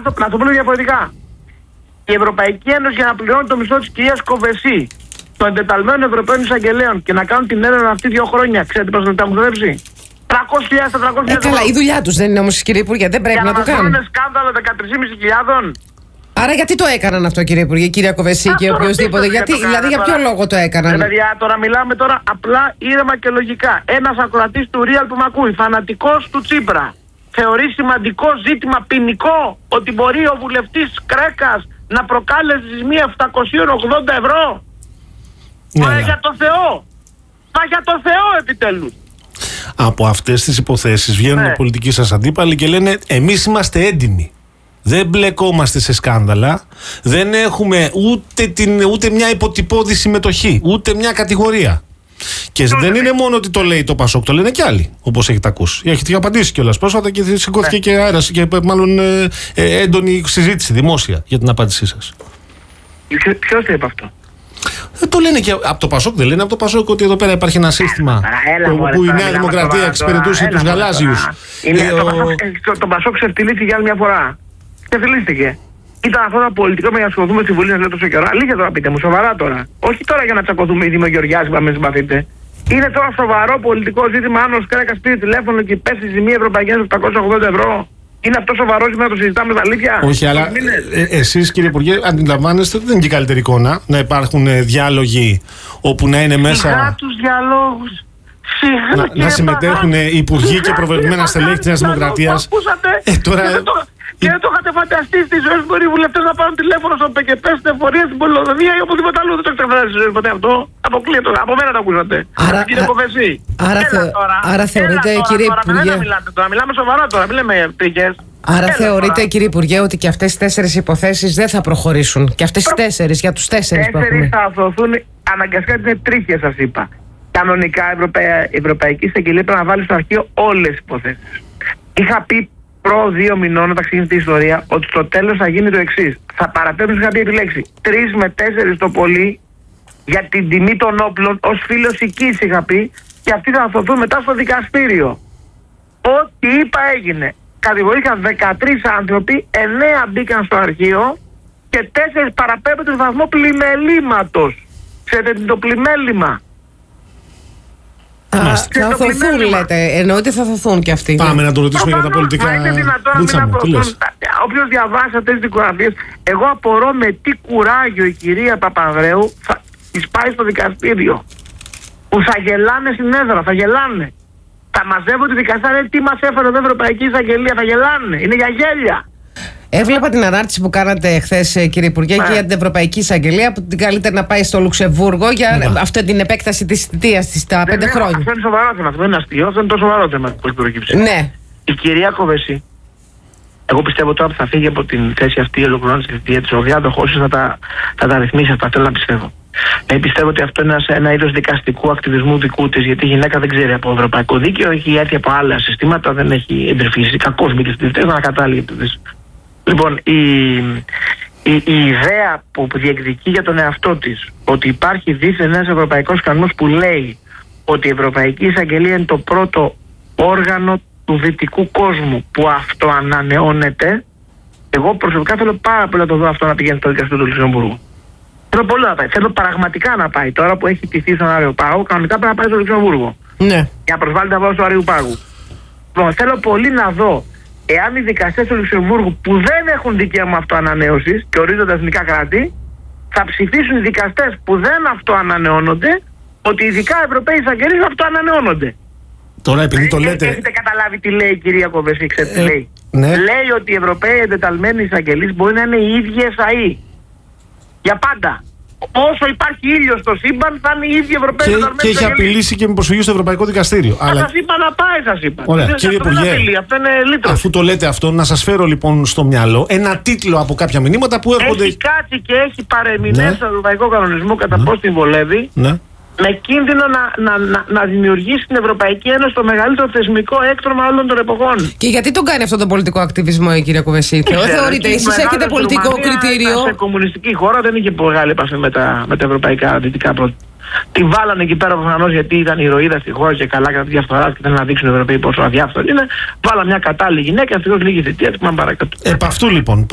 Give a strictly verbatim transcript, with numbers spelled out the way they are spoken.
το, να το πω διαφορετικά. Η Ευρωπαϊκή Ένωση για να πληρώνει το μισθό της κυρίας Κοβεσί, των εντεταλμένων Ευρωπαίων Εισαγγελέων και να κάνουν την έρευνα αυτή δύο χρόνια, ξέρετε πώς θα τα έχουν ξοδέψει? τριακόσιες χιλιάδες με τετρακόσιες χιλιάδες. Ε, καλά, η δουλειά τους δεν είναι όμως, κύριε Υπουργέ, δεν πρέπει για να, να το κάνουν. Για να σκάνδαλο δεκατρείς χιλιάδες πεντακόσιες. Άρα γιατί το έκαναν αυτό, κύριε Υπουργέ, κυρία Κοβεσί και οποιοδήποτε? Γιατί, το δηλαδή για ποιο τώρα. λόγο το έκαναν? Ε, παιδιά, τώρα μιλάμε τώρα απλά ήρεμα και λογικά. Ένας ακροατής του Real που με ακούει, φανατικός του Τσίπρα, θεωρεί σημαντικό ζήτημα ποινικό ότι μπορεί ο βουλευτής Κρέκας να προκάλεσε ζημία επτακόσια ογδόντα ευρώ? Ναι, Μα ναι. για το Θεό! Μα για το Θεό επιτέλους! Από αυτές τις υποθέσεις βγαίνουν Ναι. οι πολιτικοί σας αντίπαλοι και λένε εμείς είμαστε έντιμοι. Δεν μπλεκόμαστε σε σκάνδαλα. Δεν έχουμε ούτε, την, ούτε μια υποτυπώδη συμμετοχή, ούτε μια κατηγορία. Και δεν είναι μόνο ότι το λέει το Πασόκ, το λένε κι άλλοι, όπως έχετε ακούσει. Έχετε απαντήσει κιόλας πρόσφατα και σηκώθηκε και αέρας και μάλλον ε, ε, έντονη συζήτηση δημόσια για την απάντησή σας. Ποιος το είπε αυτό? Ε, το λένε και από το Πασόκ, δεν λένε από το Πασόκ ότι εδώ πέρα υπάρχει ένα σύστημα Έλα, που, μωρέ, που η τώρα Νέα μιλάμε Δημοκρατία τώρα, εξυπηρετούσε τώρα, τους έλα, γαλάζιους. τώρα. Είναι, Ε, το, ο... Πασόκ, το, το Πασόκ ξεφτυλίστηκε για άλλη μια φορά. Ξεφτυλίστηκε. Ήταν αυτό το πολιτικό με να ασχοληθούμε στη Βουλή να λέει τόσο καιρό. Αλήθεια τώρα, πείτε μου, σοβαρά τώρα. Όχι τώρα για να τσακωθούμε η Δήμο Γεωργιάδη που με συμπαθείτε. Είναι τώρα σοβαρό πολιτικό ζήτημα αν ο Κρέκας πήρε τηλέφωνο και πέσει ζημία Ευρωπαϊκή Ένωση επτακόσια ογδόντα ευρώ. Είναι αυτό σοβαρό σήμερα να το συζητάμε στα αλήθεια? Όχι, αλλά ε, εσείς, κύριε Υπουργέ, αντιλαμβάνεστε ότι δεν είναι και η καλύτερη εικόνα να υπάρχουν ε, διάλογοι όπου να είναι μέσα. Σιγά τους διαλόγους. Σιγά, Να, να συμμετέχουν ε, υπουργοί και προβεβλημένα στελέχη της Νέας Δημοκρατίας. Ε, τώρα. Και δεν το είχατε φανταστεί στη ζωή που μπορεί οι βουλευτές να πάρουν τηλέφωνο στο ΠΚΠ, στην εφορία, στην Πολωνία ή οπουδήποτε αλλού? Δεν το έχετε φανταστεί στη ζωή ποτέ αυτό? Αποκλείεται. Από μένα το ακούσατε. Άρα, κύριε Κοβεσί. άρα, θε, άρα θεωρείτε, τώρα, κύριε τώρα, Υπουργέ. Δεν μιλάτε τώρα, μιλάμε σοβαρά τώρα, μην λέμε τρίκες. Άρα Έλα, θεωρείτε, τώρα. κύριε Υπουργέ, ότι και αυτές τις τέσσερις υποθέσεις δεν θα προχωρήσουν? Και αυτές τις τέσσερις, για τους τέσσερις που έχουμε. Τέσσερις θα αθωθούν, αναγκαστικά είναι τρίχες, σας είπα. Κανονικά η Ευρωπαϊ... Ευρωπαϊκή Εισαγγελία πρέπει να βάλει στο αρχείο όλες τις υποθέσεις. Είχα πει προ δύο μηνών, όταν ξεκίνησε η ιστορία, ότι στο τέλος θα γίνει το εξής. Θα παραπέμψουν, είχα πει επιλέξει τρεις με τέσσερις το πολύ για την τιμή των όπλων, ως φίλος οικής είχα πει, και αυτοί θα αθωθούν μετά στο δικαστήριο. Ό,τι είπα έγινε. Κατηγορήθηκαν δεκατρείς άνθρωποι, εννέα μπήκαν στο αρχείο και τέσσερις παραπέμπονται στο βαθμό πλημελήματος. Ξέρετε τι είναι το πλημέλημα? Α, θα αθωθούν, λέτε. Εννοείται θα αθωθούν και αυτοί. Πάμε να το ρωτήσουμε για τα Προφανώς, πολιτικά. μα είναι δυνατόν να μην Μπούτσαμε, τι λες? Όποιος διαβάσει αυτές τις δικογραφίες, εγώ απορώ με τι κουράγιο η κυρία Παπανδρέου θα τις πάει στο δικαστήριο. Που θα γελάνε στην έδρα, θα γελάνε. Θα μαζεύουν τη δικαστάρια, τι μας έφερε εδώ η Ευρωπαϊκή Εισαγγελία, θα γελάνε. Είναι για γέλια. Έβλεπα την ανάρτηση που κάνατε χθες, κύριε Υπουργέ, και για την Ευρωπαϊκή Εισαγγελία, που την καλύτερα να πάει στο Λουξεμβούργο για Ναι. αυτή την επέκταση της θητείας της τα πέντε χρόνια. Αυτό είναι σοβαρό θέμα, αυτό δεν είναι αστείο, αυτό είναι το σοβαρό θέμα που έχει προκύψει. Ναι. Η κυρία Κοβεσί, εγώ πιστεύω τώρα που θα φύγει από την θέση αυτή, ολοκληρώνει τη θητεία της, ο διάδοχός της θα τα, θα τα ρυθμίσει αυτά, θέλω να πιστεύω. Ε, πιστεύω ότι αυτό είναι ένα, ένα είδος δικαστικού ακτιβισμού δικού της, γιατί η γυναίκα δεν ξέρει από ευρωπαϊκό δίκαιο, έχει έρθει από άλλα συστήματα, δεν έχει εντρυφήσει. Κακώς μπήκε στη θητεία, ήταν ακατάλληλη. Λοιπόν, η, η, η ιδέα που διεκδικεί για τον εαυτό της ότι υπάρχει δίθεν ένας ευρωπαϊκός κανόνας που λέει ότι η Ευρωπαϊκή Εισαγγελία είναι το πρώτο όργανο του δυτικού κόσμου που αυτό ανανεώνεται, εγώ προσωπικά θέλω πάρα πολύ να το δω αυτό να πηγαίνει στο δικαστήριο του Λουξεμβούργου. Θέλω πολύ να πάει. Θέλω πραγματικά να πάει. Τώρα που έχει τηθεί στον Αριοπάγο, κανονικά πρέπει να πάει στο Λουξεμβούργο. Ναι. Για προσβάλλει τα βάζω του Αριοπάγου. Λοιπόν, θέλω πολύ να δω εάν οι δικαστές του Λουξεμβούργου που δεν έχουν δικαίωμα αυτοανανέωσης και ορίζονται εθνικά κράτη, θα ψηφίσουν οι δικαστές που δεν αυτοανανεώνονται ότι ειδικά οι Ευρωπαίοι εισαγγελίες αυτοανανεώνονται. Τώρα επειδή το λέτε. Έχετε καταλάβει τι λέει η κυρία Κοβεσί, ξέρετε τι Ε, λέει? ναι. Λέει ότι οι Ευρωπαίοι εντεταλμένοι εισαγγελείς μπορεί να είναι οι ίδιοι ΕΣΑΗ. Για πάντα. Όσο υπάρχει ήλιος στο σύμπαν, θα είναι οι ίδιοι Ευρωπαίοι Και, εντεταλμένοι και έχει εισαγγελείς. απειλήσει και με προσφυγή στο Ευρωπαϊκό Δικαστήριο. Αλλά... Αλλά Σας είπα να πάει, σας είπα. Ωραία, Δεν- κύριε αυτό δεν Υπουργέ, απειλεί, αυτό είναι λύτρωση. αφού το λέτε αυτό, να σας φέρω λοιπόν στο μυαλό ένα τίτλο από κάποια μηνύματα που έρχονται. Έχει κάτσει και έχει παρεμηνεύσει Ναι. στον ευρωπαϊκό κανονισμό κατά πώς την βολεύει, Ναι. με κίνδυνο να, να, να, να δημιουργήσει στην Ευρωπαϊκή Ένωση το μεγαλύτερο θεσμικό έκτρωμα όλων των εποχών. Και γιατί τον κάνει αυτό τον πολιτικό ακτιβισμό η κυρία Κοβεσί? Δεν ξέρω, Θεωρείτε, εκεί εσείς μεγάλη έχετε πολιτικό Ρουμανία κριτήριο? ήταν σε κομμουνιστική χώρα, δεν είχε μεγάλη επαφή με τα, με τα ευρωπαϊκά δυτικά πρότυπα. Τη βάλανε εκεί πέρα προφανώς γιατί ήταν ηρωίδα στη χώρα και καλά κατά τη διαφθορά και θέλουν να δείξουν οι Ευρωπαίοι πόσο αδιάφθοροι είναι. Βάλανε μια κατάλληλη γυναίκα, ευτυχώς λίγη θητεία, πάμε παρακάτω. Επ' αυτού λοιπόν.